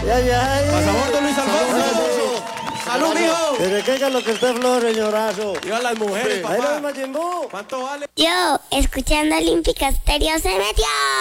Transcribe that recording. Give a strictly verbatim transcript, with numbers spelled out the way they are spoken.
Ay, ay. Pasaporte Luis Alfonso. ¡Salud, mijo! ¿Desde qué es lo que usted flor, señorazo? Iban las mujeres, Ahí papá. no, Majin Buu. ¿Cuánto vale? Yo, escuchando Olímpica Estéreo, se metió.